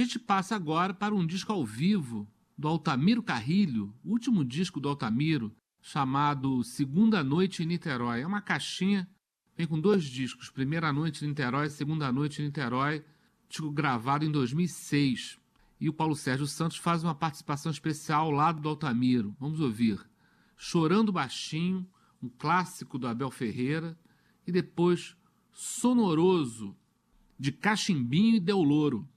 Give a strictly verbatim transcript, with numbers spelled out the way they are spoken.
gente passa agora para um disco ao vivo do Altamiro Carrilho, o último disco do Altamiro, chamado Segunda Noite em Niterói. É uma caixinha, vem com dois discos, Primeira Noite em Niterói, Segunda Noite em Niterói, disco gravado em dois mil e seis. E o Paulo Sérgio Santos faz uma participação especial ao lado do Altamiro. Vamos ouvir Chorando Baixinho, um clássico do Abel Ferreira, e depois Sonoroso, de Cachimbinho e Del Louro.